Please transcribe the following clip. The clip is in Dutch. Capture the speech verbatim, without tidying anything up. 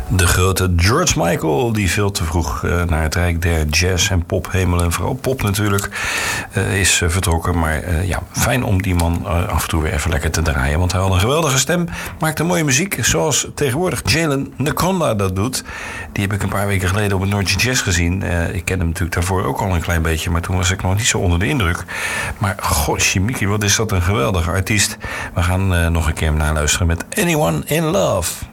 De grote George Michael, die veel te vroeg uh, naar het rijk der jazz en pophemel en vooral pop natuurlijk uh, is uh, vertrokken. Maar uh, ja, fijn om die man uh, af en toe weer even lekker te draaien. Want hij had een geweldige stem, maakte mooie muziek. Zoals tegenwoordig Jalen Nkonda dat doet. Die heb ik een paar weken geleden op het Noordje Jazz gezien. Uh, ik ken hem natuurlijk daarvoor ook al een klein beetje. Maar toen was ik nog niet zo onder de indruk. Maar goshimiki, wat is dat een geweldige artiest. We gaan uh, nog een keer naluisteren met Anyone in Love.